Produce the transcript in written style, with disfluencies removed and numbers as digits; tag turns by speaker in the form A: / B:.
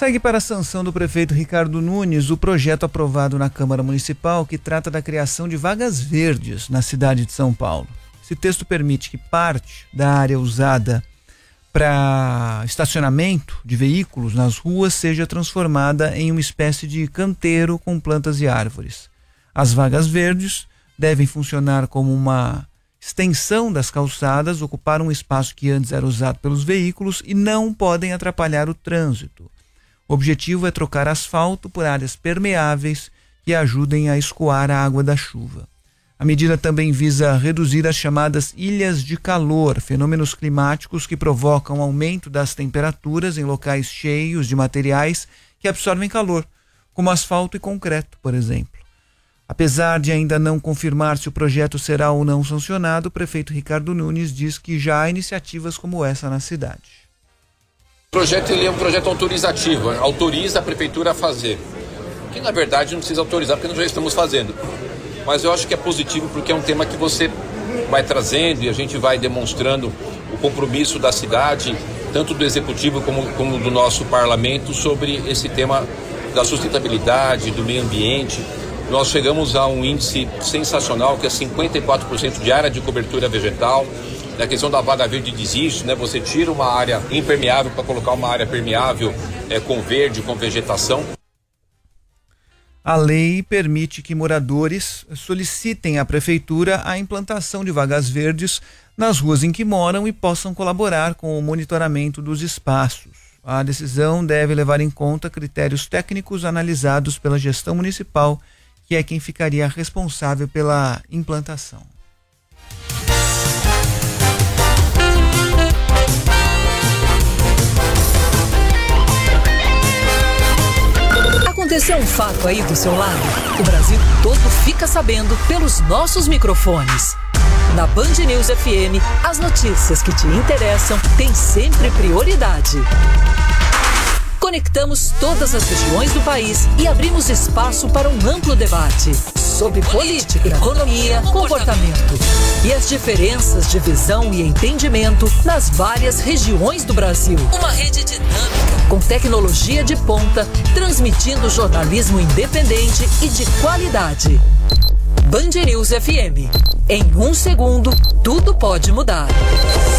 A: Segue para a sanção do prefeito Ricardo Nunes o projeto aprovado na Câmara Municipal que trata da criação de vagas verdes na cidade de São Paulo. Esse texto permite que parte da área usada para estacionamento de veículos nas ruas seja transformada em uma espécie de canteiro com plantas e árvores. As vagas verdes devem funcionar como uma extensão das calçadas, ocupar um espaço que antes era usado pelos veículos e não podem atrapalhar o trânsito. O objetivo é trocar asfalto por áreas permeáveis que ajudem a escoar a água da chuva. A medida também visa reduzir as chamadas ilhas de calor, fenômenos climáticos que provocam aumento das temperaturas em locais cheios de materiais que absorvem calor, como asfalto e concreto, por exemplo. Apesar de ainda não confirmar se o projeto será ou não sancionado, o prefeito Ricardo Nunes diz que já há iniciativas como essa na cidade.
B: O projeto ele é um projeto autorizativo, autoriza a prefeitura a fazer. Que na verdade não precisa autorizar porque nós já estamos fazendo. Mas eu acho que é positivo porque é um tema que você vai trazendo e a gente vai demonstrando o compromisso da cidade, tanto do executivo como do nosso parlamento, sobre esse tema da sustentabilidade, do meio ambiente. Nós chegamos a um índice sensacional que é 54% de área de cobertura vegetal. A questão da vaga verde desiste, né? Você tira uma área impermeável para colocar uma área permeável com verde, com vegetação.
A: A lei permite que moradores solicitem à prefeitura a implantação de vagas verdes nas ruas em que moram e possam colaborar com o monitoramento dos espaços. A decisão deve levar em conta critérios técnicos analisados pela gestão municipal, que é quem ficaria responsável pela implantação.
C: Aconteceu um fato aí do seu lado? O Brasil todo fica sabendo pelos nossos microfones. Na Band News FM, as notícias que te interessam têm sempre prioridade. Conectamos todas as regiões do país e abrimos espaço para um amplo debate sobre política, economia, comportamento e as diferenças de visão e entendimento nas várias regiões do Brasil. Uma rede dinâmica, com tecnologia de ponta, transmitindo jornalismo independente e de qualidade. Band News FM. Em 1 segundo, tudo pode mudar.